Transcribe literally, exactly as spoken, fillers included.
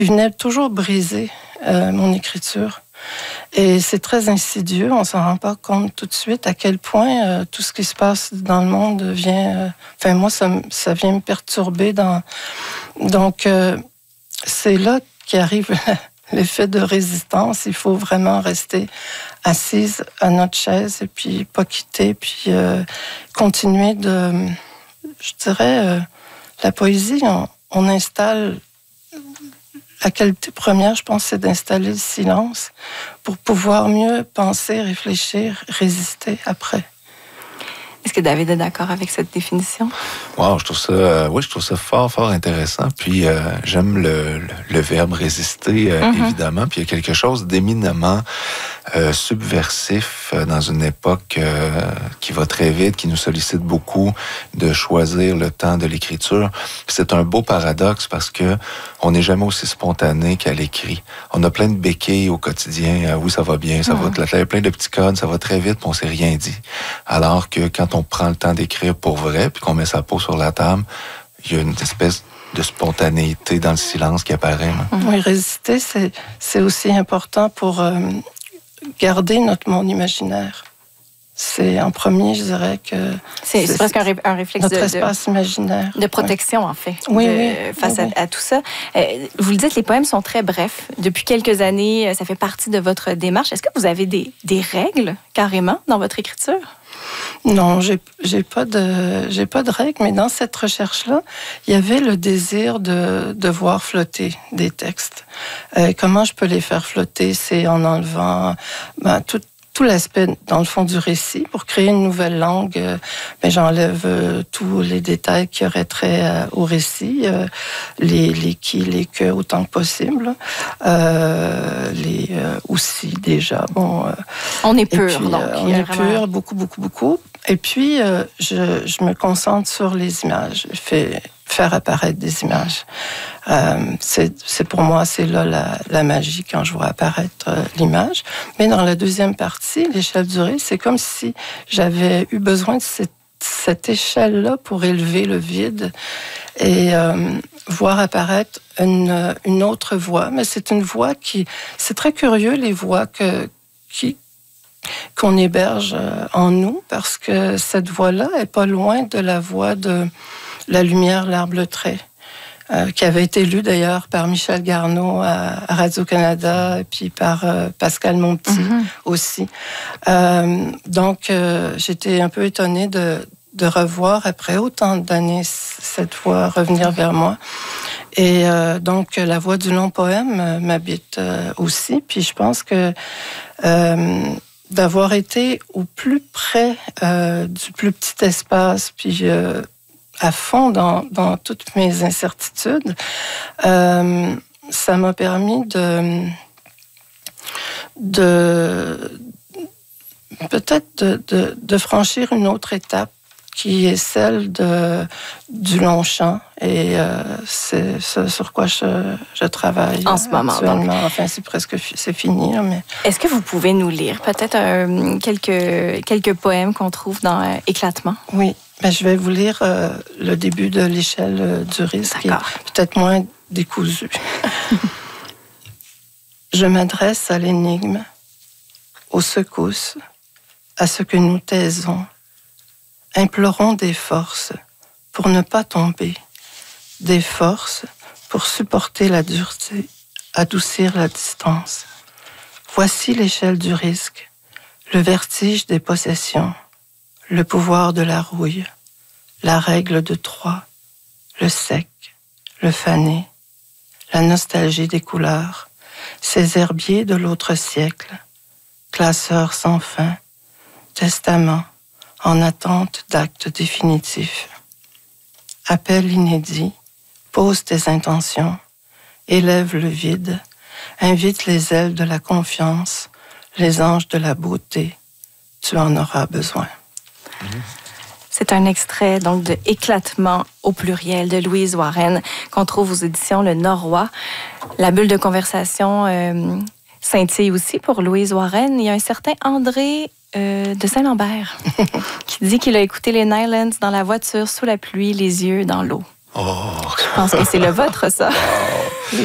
il venait toujours briser euh, mon écriture. Et c'est très insidieux, on s'en rend pas compte tout de suite à quel point euh, tout ce qui se passe dans le monde vient... Euh, enfin, moi, ça, ça vient me perturber. Dans, donc, euh, c'est là qu'arrive l'effet de résistance. Il faut vraiment rester assise à notre chaise et puis pas quitter, puis euh, continuer de... Je dirais, euh, la poésie, on, on installe... La qualité première, je pense, c'est d'installer le silence pour pouvoir mieux penser, réfléchir, résister après. Est-ce que David est d'accord avec cette définition? Wow, je trouve ça, euh, oui, je trouve ça fort, fort intéressant. Puis euh, j'aime le, le, le verbe résister, euh, mm-hmm. évidemment. Puis il y a quelque chose d'éminemment euh, subversif euh, dans une époque euh, qui va très vite, qui nous sollicite beaucoup de choisir le temps de l'écriture. Puis c'est un beau paradoxe parce que on n'est jamais aussi spontané qu'à l'écrit. On a plein de béquilles au quotidien. Euh, oui, ça va bien, ça mm-hmm. va. Il y a plein de petits codes, ça va très vite, puis on s'est rien dit. Alors que quand on prend le temps d'écrire pour vrai, puis qu'on met sa peau sur la table, il y a une espèce de spontanéité dans le silence qui apparaît. Hein. Oui, résister, c'est, c'est aussi important pour euh, garder notre monde imaginaire. C'est en premier, je dirais que... C'est, c'est, c'est presque un, ré, un réflexe notre de, espace de, imaginaire. De protection, oui. en fait, oui, de, oui, face oui, à, à tout ça. Euh, vous le dites, les poèmes sont très brefs. Depuis quelques années, ça fait partie de votre démarche. Est-ce que vous avez des, des règles, carrément, dans votre écriture? Non, j'ai, j'ai pas de, j'ai pas de règles, mais dans cette recherche-là, il y avait le désir de, de voir flotter des textes. Euh, comment je peux les faire flotter? C'est en enlevant ben, tout, tout l'aspect, dans le fond, du récit. Pour créer une nouvelle langue, euh, ben, j'enlève euh, tous les détails qui auraient trait euh, au récit, euh, les, les qui, les que, autant que possible. Euh, les euh, aussi, déjà. Bon, euh, on est pur, puis, donc. Euh, on est vraiment... pur, beaucoup, beaucoup, beaucoup. Et puis, euh, je, je me concentre sur les images. Je fais faire apparaître des images. Euh, c'est, c'est pour moi, c'est là la, la magie quand je vois apparaître euh, l'image. Mais dans la deuxième partie, l'échelle du risque, c'est comme si j'avais eu besoin de cette, cette échelle-là pour élever le vide et euh, voir apparaître une, une autre voix. Mais c'est une voix qui... C'est très curieux, les voix que, qui... qu'on héberge en nous, parce que cette voix-là est pas loin de la voix de La lumière, l'arbre, le trait, euh, qui avait été lue d'ailleurs par Michel Garneau à, à Radio-Canada et puis par euh, Pascal Monpetit mm-hmm. aussi. Euh, donc, euh, j'étais un peu étonnée de, de revoir, après autant d'années, cette voix revenir vers moi. Et euh, donc, la voix du long poème euh, m'habite euh, aussi. Puis je pense que... Euh, d'avoir été au plus près euh, du plus petit espace, puis euh, à fond dans, dans toutes mes incertitudes, euh, ça m'a permis de, de peut-être de, de, de franchir une autre étape qui est celle de, du long chant. Et euh, c'est ce sur quoi je, je travaille en ce moment. Actuellement. Donc. Enfin, c'est presque c'est fini. Mais... Est-ce que vous pouvez nous lire peut-être euh, quelques, quelques poèmes qu'on trouve dans euh, Éclatement? Oui. Ben, je vais vous lire euh, le début de l'échelle euh, du risque, qui est peut-être moins décousu. Je m'adresse à l'énigme, aux secousses, à ce que nous taisons. Implorons des forces pour ne pas tomber, des forces pour supporter la dureté, adoucir la distance. Voici l'échelle du risque, le vertige des possessions, le pouvoir de la rouille, la règle de trois, le sec, le fané, la nostalgie des couleurs, ces herbiers de l'autre siècle, classeurs sans fin, testament, en attente d'actes définitifs. Appel inédit, pose tes intentions, élève le vide, invite les ailes de la confiance, les anges de la beauté, tu en auras besoin. C'est un extrait donc de Éclatement au pluriel de Louise Warren qu'on trouve aux éditions Le Norrois. La bulle de conversation euh, scintille aussi pour Louise Warren. Il y a un certain André Euh, de Saint-Lambert, qui dit qu'il a écouté les Nylons dans la voiture sous la pluie, les yeux dans l'eau. Oh. Je pense que c'est le vôtre, ça. Oh.